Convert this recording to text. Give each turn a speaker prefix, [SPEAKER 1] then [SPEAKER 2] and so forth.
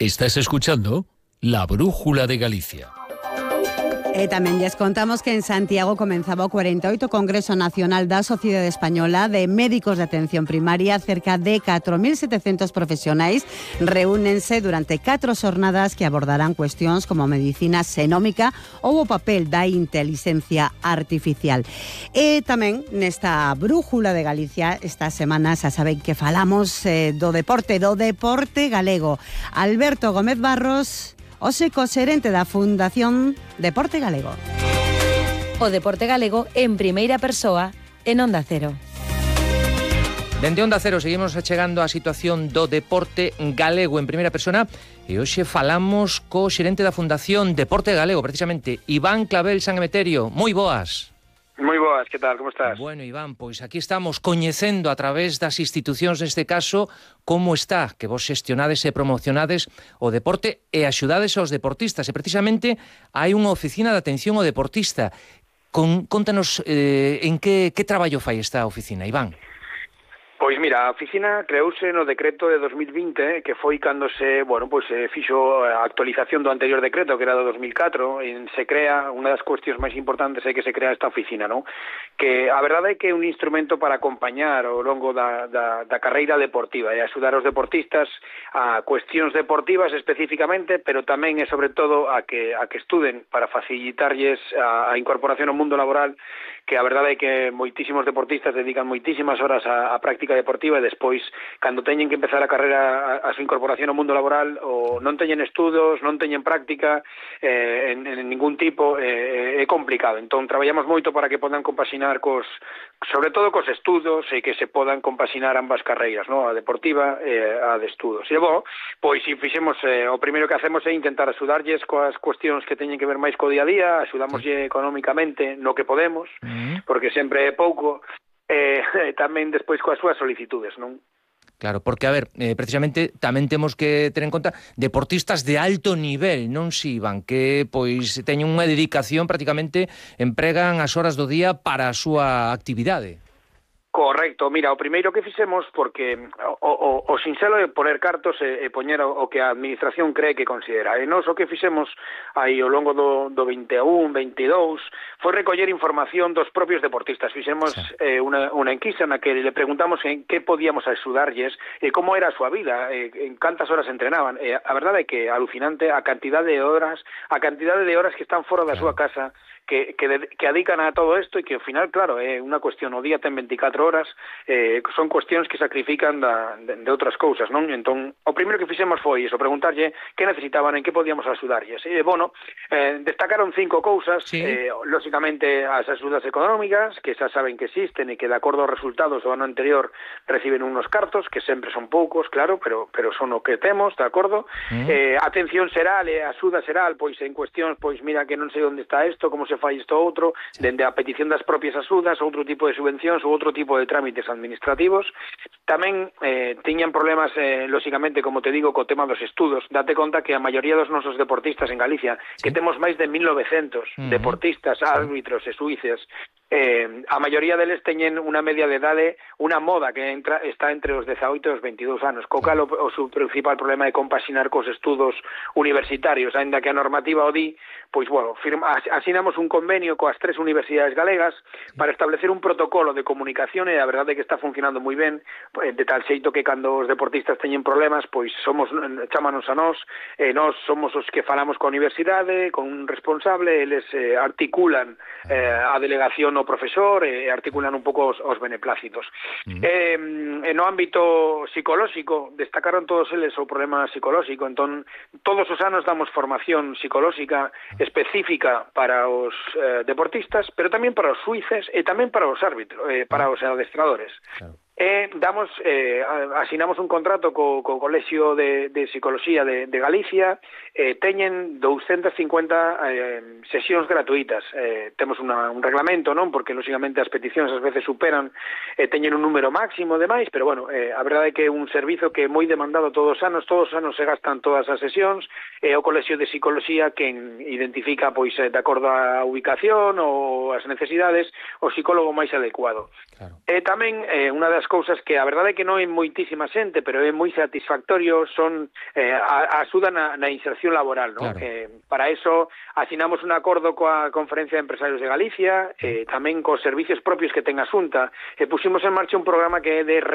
[SPEAKER 1] Estás escuchando La Brújula de Galicia.
[SPEAKER 2] Tamén lles contamos que en Santiago comenzaba o 48º Congreso Nacional da Sociedade Española de Médicos de Atención Primaria. Cerca de 4.700 profesionais reúnense durante 4 xornadas que abordarán cuestións como a medicina xenómica ou o papel da inteligencia artificial. E tamén nesta Brújula de Galicia esta semana xa saben que falamos do deporte galego. Alberto Gómez Barros, hoxe co xerente da Fundación Deporte Galego.
[SPEAKER 3] O deporte galego en primeira persoa en Onda Cero.
[SPEAKER 4] Dende Onda Cero seguimos achegando a situación do deporte galego en primeira persona e hoxe falamos co xerente da Fundación Deporte Galego, precisamente, Iván Clavel San Emeterio. Moi boas.
[SPEAKER 5] Moi boas, que tal, como estás?
[SPEAKER 4] Bueno, Iván, pois aquí estamos coñecendo a través das institucións neste caso como está, que vos xestionades e promocionades o deporte e axudades aos deportistas. E precisamente hai unha oficina de atención ao deportista. Contanos en que traballo fai esta oficina, Iván.
[SPEAKER 5] Pois mira, a oficina creouse no decreto de 2020, que foi cando se fixo a actualización do anterior decreto, que era do 2004, e se crea, unha das cuestións máis importantes é que se crea esta oficina, non? Que a verdade é que é un instrumento para acompañar ao longo da carreira deportiva e axudar os deportistas a cuestións deportivas especificamente, pero tamén e sobre todo a que estuden para facilitarlles a incorporación ao mundo laboral, que a verdade é que moitísimos deportistas dedican moitísimas horas a práctica deportiva e despois, cando teñen que empezar a carreira, a súa incorporación ao mundo laboral, ou non teñen estudos, non teñen práctica en ningún tipo, é complicado. Entón, traballamos moito para que podan compaxinar sobre todo cos estudos e que se podan compaxinar ambas carreiras, no? A deportiva e a de estudos. E bo, pois se fixemos, o primeiro que hacemos é intentar axudarlles coas cuestións que teñen que ver máis co día a día, axudamoslle económicamente no que podemos, porque sempre é pouco, tamén despois coas súas solicitudes, non?
[SPEAKER 4] Claro, porque, a ver, precisamente tamén temos que ter en conta deportistas de alto nivel, non si, Iván, que pois teñen unha dedicación, prácticamente empregan as horas do día para a súa actividade.
[SPEAKER 5] Correcto, mira, o primeiro que fixemos, porque o sinxelo é poner cartos e poñer o que a administración cree que considera. E nós o que fixemos aí ao longo do 21, 22, foi recoller información dos propios deportistas. Fixemos unha enquisa na que le preguntamos en que podíamos axudarlles e como era a súa vida, en cantas horas entrenaban. E a verdade é que é alucinante a cantidade de horas que están fora da súa casa, que adican a todo isto e que ao final, claro, é unha cuestión, o día ten 24 horas, son cuestións que sacrifican de outras cousas, non? Entón, o primeiro que fixemos foi iso, preguntarlle que necesitaban, en que podíamos axudarlles. E, bueno, destacaron 5 cousas, lóxicamente as axudas económicas, que xa saben que existen e que de acordo aos resultados do ano anterior reciben unos cartos, que sempre son poucos, claro, pero son o que temos, de acordo? Atención xeral e axuda xeral, pois en cuestións, pois mira que non sei onde está isto, como se fai isto outro, dende a petición das propias axudas, outro tipo de subvencións ou outro tipo de trámites administrativos. Tamén tiñan problemas, lóxicamente, como te digo, co tema dos estudos. Date conta que a maioría dos nosos deportistas en Galicia, que temos máis de 1.900 deportistas, árbitros e suíces, a maioría deles teñen unha media de idade, unha moda que está entre os 18 e os 22 anos, co cal o seu principal problema é compaxinar cos estudos universitarios, aínda que a normativa o di, pois, bueno, asinamos un convenio coas 3 universidades galegas para establecer un protocolo de comunicación e a verdade é que está funcionando moi ben, de tal xeito que cando os deportistas teñen problemas, pois chámanos a nós, e nós somos os que falamos coa universidade, con un responsable, eles articulan a delegación o profesor e articulan un pouco os beneplácitos. No ámbito psicolóxico, destacaron todos eles o problema psicolóxico, entón todos os anos damos formación psicolóxica específica para os deportistas, pero tamén para os suíces e tamén para os árbitros, para os adestradores. Claro. Asinamos un contrato co Colexio de Psicología de Galicia, teñen 250 sesións gratuitas. Temos un reglamento, non? Porque, lóxicamente, as peticións ás veces superan, teñen un número máximo de máis, pero, bueno, a verdade é que é un servizo que é moi demandado todos os anos se gastan todas as sesións, e o Colexio de Psicología quen identifica, pois, de acordo á ubicación ou as necesidades, o psicólogo máis adecuado.
[SPEAKER 4] Claro.
[SPEAKER 5] Tamén unha das cousas que a verdade é que non é moitísima xente, pero é moi satisfactorio, son a axuda na inserción laboral, ¿no?
[SPEAKER 4] Claro.
[SPEAKER 5] Para eso asinamos un acordo coa Conferencia de Empresarios de Galicia, tamén cos servicios propios que ten a Xunta, e puximos en marcha un programa que é de